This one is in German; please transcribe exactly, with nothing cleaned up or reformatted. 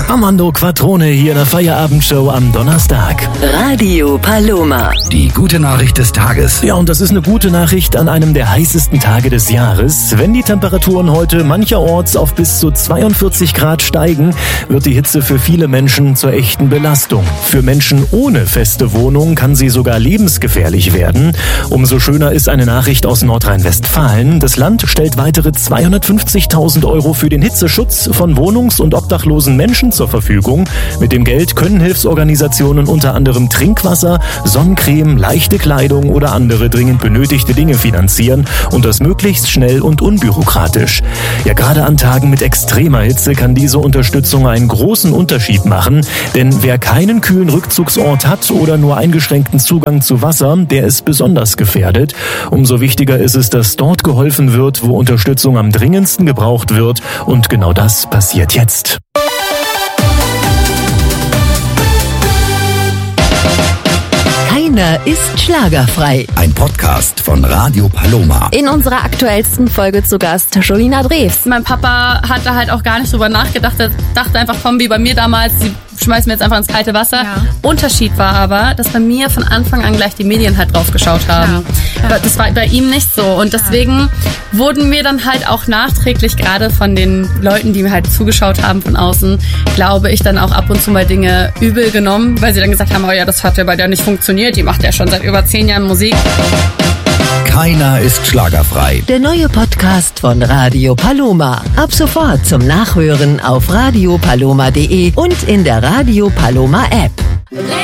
Armando Quattrone hier in der Feierabendshow am Donnerstag. Radio Paloma. Die gute Nachricht des Tages. Ja, und das ist eine gute Nachricht an einem der heißesten Tage des Jahres. Wenn die Temperaturen heute mancherorts auf bis zu zweiundvierzig Grad steigen, wird die Hitze für viele Menschen zur echten Belastung. Für Menschen ohne feste Wohnung kann sie sogar lebensgefährlich werden. Umso schöner ist eine Nachricht aus Nordrhein-Westfalen. Das Land stellt weitere zweihundertfünfzigtausend Euro für den Hitzeschutz von wohnungs- und obdachlosen Menschen zur Verfügung. Mit dem Geld können Hilfsorganisationen unter anderem Trinkwasser, Sonnencreme, leichte Kleidung oder andere dringend benötigte Dinge finanzieren und das möglichst schnell und unbürokratisch. Ja, gerade an Tagen mit extremer Hitze kann diese Unterstützung einen großen Unterschied machen, denn wer keinen kühlen Rückzugsort hat oder nur eingeschränkten Zugang zu Wasser, der ist besonders gefährdet. Umso wichtiger ist es, dass dort geholfen wird, wo Unterstützung am dringendsten gebraucht wird, und genau das passiert jetzt. Keiner ist schlagerfrei. Ein Podcast von Radio Paloma. In unserer aktuellsten Folge zu Gast Jolina Drews. Mein Papa hat da halt auch gar nicht drüber nachgedacht. Er dachte einfach, komm, wie bei mir damals, die schmeißen wir jetzt einfach ins kalte Wasser. Ja. Unterschied war aber, dass bei mir von Anfang an gleich die Medien halt drauf geschaut haben. Ja. Ja. Das war bei ihm nicht so. Und deswegen wurden wir dann halt auch nachträglich, gerade von den Leuten, die mir halt zugeschaut haben von außen, glaube ich, dann auch ab und zu mal Dinge übel genommen, weil sie dann gesagt haben, oh ja, das hat ja bei der nicht funktioniert. Die macht ja schon seit über zehn Jahren Musik. Keiner ist schlagerfrei. Der neue Podcast von Radio Paloma. Ab sofort zum Nachhören auf radio paloma punkt de und in der Radio Paloma App.